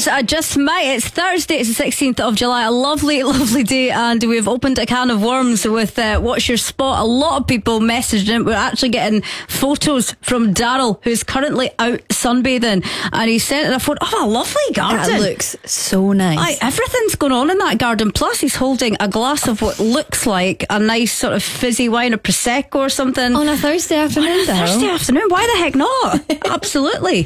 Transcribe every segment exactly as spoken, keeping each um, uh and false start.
I just might. It's Thursday, it's the sixteenth of July. A lovely, lovely day, and we've opened a can of worms with uh, What's Your Spot? A lot of people messaged in. We're actually getting photos from Daryl, who's currently out sunbathing, and he sent in a photo of a lovely garden. That looks so nice. Aye, everything's going on in that garden. Plus, he's holding a glass of what looks like a nice sort of fizzy wine, a Prosecco or something. On a Thursday afternoon, On a Thursday afternoon. Why the heck not? Absolutely.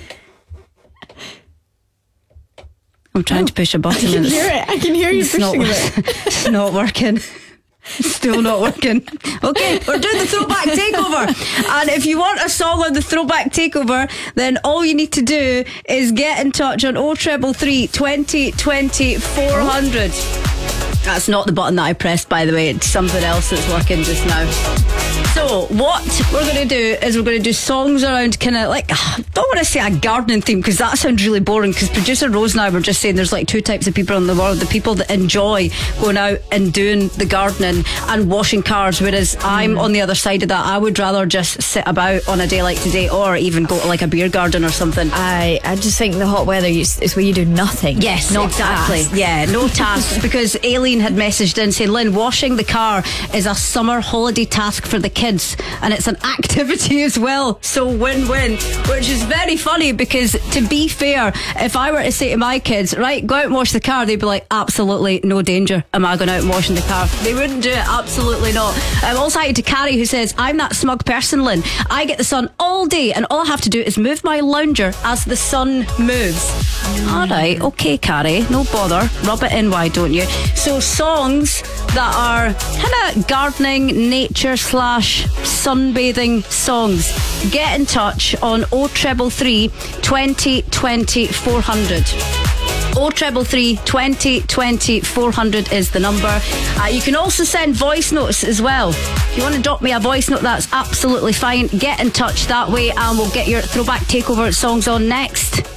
I'm trying oh, to push a button. I can hear it. I can hear you it's pushing not, it. It's not working. Still not working. Okay, we're doing the Throwback Takeover. And if you want a song on the Throwback Takeover, then all you need to do is get in touch on oh three three, twenty, twenty, four hundred. That's not the button that I pressed, by the way. It's something else that's working just now. So what we're going to do is we're going to do songs around kind of like, I don't want to say a gardening theme because that sounds really boring, because producer Rose and I were just saying there's like two types of people in the world: the people that enjoy going out and doing the gardening and washing cars, whereas mm. I'm on the other side of that. I would rather just sit about on a day like today, or even go to like a beer garden or something. I I just think the hot weather is where you do nothing. Yes, not exactly. tasks. Yeah, no tasks. Because Aileen had messaged in saying, Lynn, washing the car is a summer holiday task for the kids, and it's an activity as well, so win-win, which is very funny because, to be fair, if I were to say to my kids, right, go out and wash the car, they'd be like, absolutely no danger am I going out and washing the car. They wouldn't do it, absolutely not. I'm also hi to Carrie, who says, I'm that smug person, Lynn. I get the sun all day and all I have to do is move my lounger as the sun moves. mm. Alright, okay Carrie, no bother, rub it in, why don't you? So songs that are kind of gardening, nature slash sunbathing songs, get in touch on oh three three, twenty, twenty, four hundred. oh three three, twenty, twenty, four hundred is the number. Uh, you can also send voice notes as well. If you want to drop me a voice note, that's absolutely fine. Get in touch that way and we'll get your Throwback Takeover songs on next.